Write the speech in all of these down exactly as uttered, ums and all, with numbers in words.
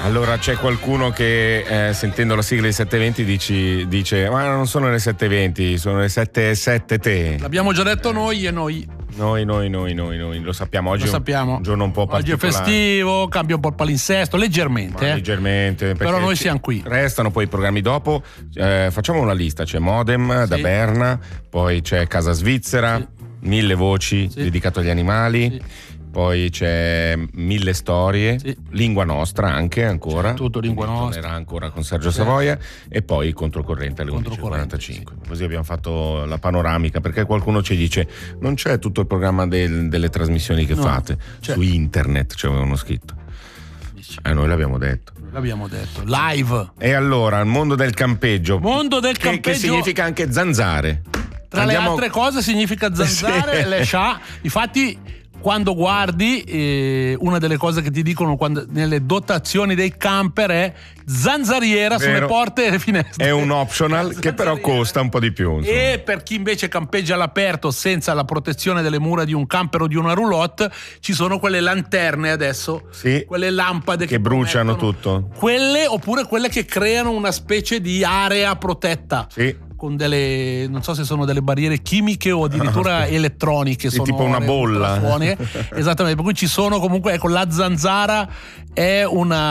Allora c'è qualcuno che eh, sentendo la sigla dei sette e venti dici, dice ma non sono le sette e venti, sono le sette e sette te. L'abbiamo già detto noi e noi. Noi, noi, noi, noi, noi, lo sappiamo. Oggi lo sappiamo. è un giorno un po' particolare. Oggi è festivo, cambia un po' il palinsesto, leggermente. Ma eh. Leggermente. Però noi siamo qui. Restano poi i programmi dopo. Eh, facciamo una lista. C'è Modem sì. da Berna, poi c'è Casa Svizzera, sì. Mille voci sì. dedicato agli animali. Sì. Poi c'è Mille storie, sì. Lingua nostra anche ancora. Tutto Lingua nostra. Era ancora con Sergio sì. Savoia e poi Controcorrente alle undici e quarantacinque. Sì. Così abbiamo fatto la panoramica, perché qualcuno ci dice non c'è tutto il programma del, delle trasmissioni che no, fate c'è. Su internet, ci avevano scritto. E eh, noi l'abbiamo detto. L'abbiamo detto. Live. E allora, il mondo del campeggio. Mondo del che, campeggio. Che significa anche zanzare. Tra Andiamo... le altre cose significa zanzare, sì. Le scià. Infatti quando guardi eh, una delle cose che ti dicono quando, nelle dotazioni dei camper è zanzariera Vero. Sulle porte e le finestre. È un optional che però costa un po' di più, insomma. E per chi invece campeggia all'aperto senza la protezione delle mura di un camper o di una roulotte, ci sono quelle lanterne adesso, sì, quelle lampade che, che bruciano tutto. Quelle oppure quelle che creano una specie di area protetta. Sì. Con delle, non so se sono delle barriere chimiche o addirittura elettroniche, sì, tipo una bolla. Esattamente, per cui ci sono comunque, ecco, la zanzara è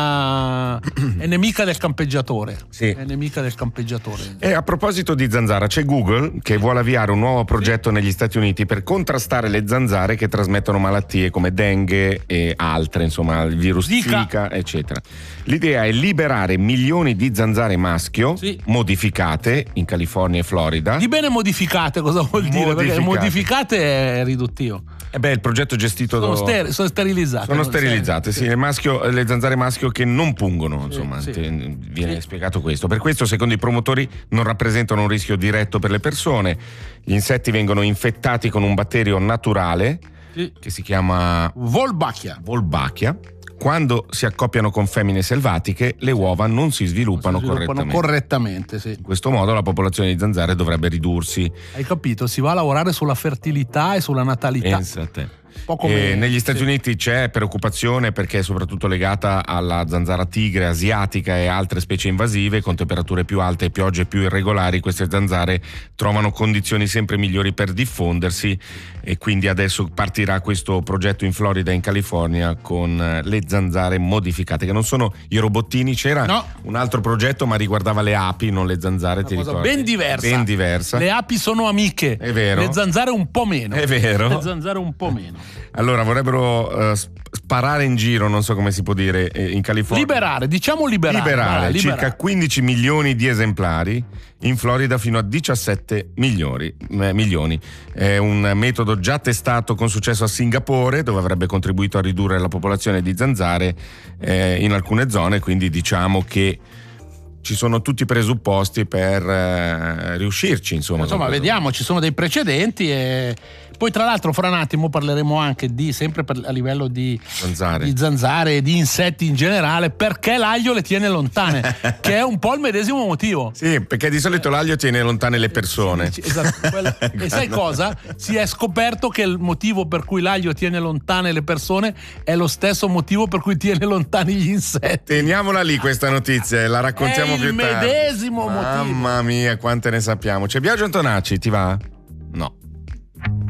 una è nemica del campeggiatore. Sì. È nemica del campeggiatore. E a proposito di zanzara, c'è Google che vuole avviare un nuovo progetto negli Stati Uniti per contrastare le zanzare che trasmettono malattie come dengue e altre, insomma, il virus Zika, Zika eccetera. L'idea è liberare milioni di zanzare maschio sì. modificate in California e Florida. Di bene modificate cosa vuol dire? Modificate. Perché modificate è riduttivo. Eh beh, il progetto gestito sono, do... ster- sono sterilizzate. Sono sterilizzate, sì, sì. Le, maschio, le zanzare maschio che non pungono, insomma, sì, sì. viene sì. spiegato questo. Per questo, secondo i promotori, non rappresentano un rischio diretto per le persone. Gli insetti vengono infettati con un batterio naturale sì. che si chiama Wolbachia. Wolbachia. Quando si accoppiano con femmine selvatiche, le uova non si sviluppano, non si sviluppano correttamente. correttamente sì. In questo modo la popolazione di zanzare dovrebbe ridursi. Hai capito? Si va a lavorare sulla fertilità e sulla natalità. Pensa a te. Poco e meno, negli Stati sì. Uniti c'è preoccupazione perché è soprattutto legata alla zanzara tigre asiatica e altre specie invasive. Con temperature più alte e piogge più irregolari, queste zanzare trovano condizioni sempre migliori per diffondersi, e quindi adesso partirà questo progetto in Florida e in California con le zanzare modificate, che non sono i robottini. C'era no. un altro progetto ma riguardava le api, non le zanzare. Una ti cosa ricordi? ben diversa. ben diversa Le api sono amiche, è vero. Le zanzare un po' meno. È vero. Le zanzare un po' meno. Allora vorrebbero uh, sparare in giro, non so come si può dire, eh, in California. Liberare, diciamo liberare. Liberare, vai, circa liberare. quindici milioni di esemplari, in Florida fino a diciassette milioni. Eh, milioni. È un metodo già testato con successo a Singapore, dove avrebbe contribuito a ridurre la popolazione di zanzare eh, in alcune zone, quindi diciamo che ci sono tutti i presupposti per eh, riuscirci, insomma. Insomma, vediamo, ci sono dei precedenti e poi tra l'altro fra un attimo parleremo anche di, sempre per, a livello di zanzare. di zanzare e di insetti in generale, perché l'aglio le tiene lontane, che è un po' il medesimo motivo. Sì, perché di solito l'aglio tiene lontane le persone. Sì, esatto. Quella, e sai cosa? Si è scoperto che il motivo per cui l'aglio tiene lontane le persone è lo stesso motivo per cui tiene lontani gli insetti. Teniamola lì questa notizia e la raccontiamo è più tardi. il medesimo Mamma motivo. Mamma mia, quante ne sappiamo. C'è Biagio Antonacci, ti va? No.